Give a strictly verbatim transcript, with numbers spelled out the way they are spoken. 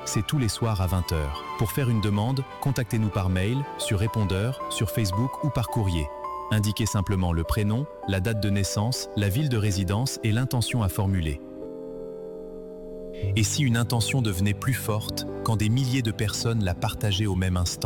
c'est tous les soirs à vingt heures. Pour faire une demande, contactez-nous par mail, sur répondeur, sur Facebook ou par courrier. Indiquez simplement le prénom, la date de naissance, la ville de résidence et l'intention à formuler. Et si une intention devenait plus forte quand des milliers de personnes la partageaient au même instant ?